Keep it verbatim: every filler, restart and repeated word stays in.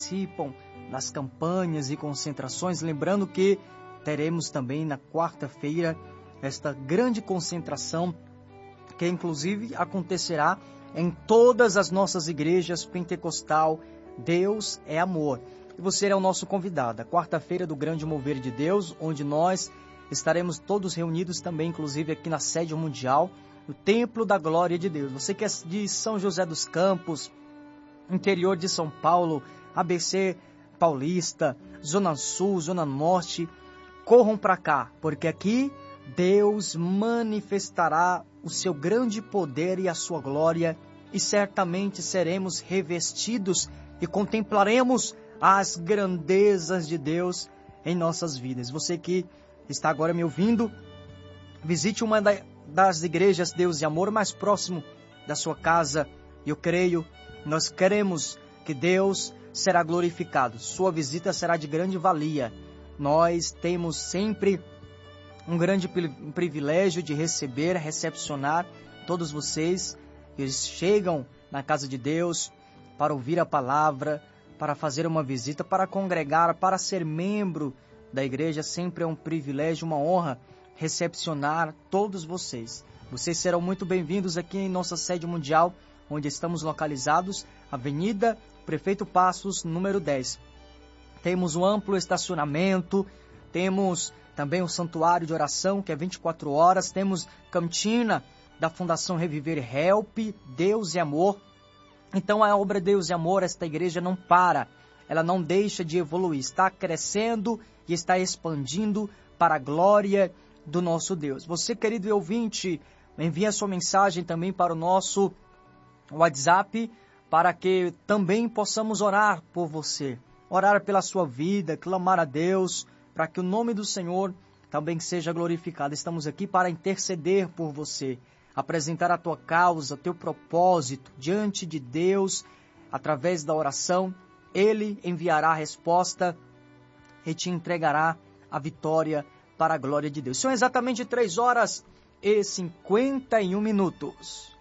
participam nas campanhas e concentrações. Lembrando que teremos também na quarta-feira esta grande concentração, que inclusive acontecerá em todas as nossas igrejas pentecostal. Deus é amor. E você é o nosso convidado. A quarta-feira do Grande Mover de Deus, onde nós estaremos todos reunidos também, inclusive aqui na sede mundial, no Templo da Glória de Deus. Você que é de São José dos Campos, interior de São Paulo, A B C Paulista, Zona Sul, Zona Norte, corram para cá, porque aqui Deus manifestará o seu grande poder e a sua glória, e certamente seremos revestidos e contemplaremos as grandezas de Deus em nossas vidas. Você que está agora me ouvindo, visite uma das igrejas Deus e Amor mais próximo da sua casa. Eu creio, nós queremos que Deus será glorificado. Sua visita será de grande valia. Nós temos sempre um grande privilégio de receber, recepcionar todos vocês que chegam na casa de Deus para ouvir a palavra, para fazer uma visita, para congregar, para ser membro da igreja. Sempre é um privilégio, uma honra recepcionar todos vocês. Vocês serão muito bem-vindos aqui em nossa sede mundial, onde estamos localizados, Avenida Prefeito Passos, número dez. Temos um amplo estacionamento, temos também um santuário de oração, que é vinte e quatro horas, temos cantina da Fundação Reviver Help, Deus e Amor. Então a obra Deus e Amor, esta igreja não para, ela não deixa de evoluir, está crescendo e está expandindo para a glória do nosso Deus. Você, querido ouvinte, envie a sua mensagem também para o nosso WhatsApp, para que também possamos orar por você, orar pela sua vida, clamar a Deus, para que o nome do Senhor também seja glorificado. Estamos aqui para interceder por você, apresentar a tua causa, teu propósito diante de Deus, através da oração. Ele enviará a resposta e te entregará a vitória para a glória de Deus. São exatamente três horas e cinquenta e um minutos.